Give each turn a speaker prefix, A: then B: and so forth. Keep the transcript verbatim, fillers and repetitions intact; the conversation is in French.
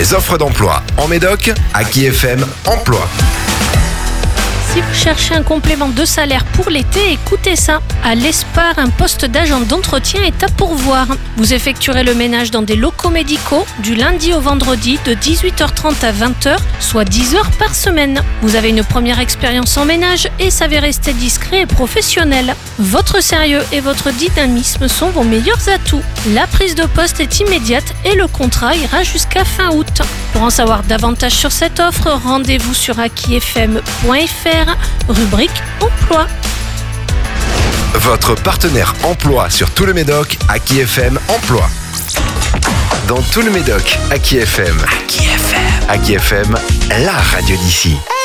A: Les offres d'emploi en Médoc, Aki F M Emploi.
B: Si vous cherchez un complément de salaire pour l'été, écoutez ça. À l'Espar, un poste d'agent d'entretien est à pourvoir. Vous effectuerez le ménage dans des locaux médicaux du lundi au vendredi de dix-huit heures trente à vingt heures, soit dix heures par semaine. Vous avez une première expérience en ménage et savez rester discret et professionnel. Votre sérieux et votre dynamisme sont vos meilleurs atouts. La prise de poste est immédiate et le contrat ira jusqu'à fin août. Pour en savoir davantage sur cette offre, rendez-vous sur aki f m point f r, rubrique Emploi.
A: Votre partenaire emploi sur tout le Médoc, Aki F M Emploi. Dans tout le Médoc, Aki F M. Aki F M. Aki F M, la radio d'ici.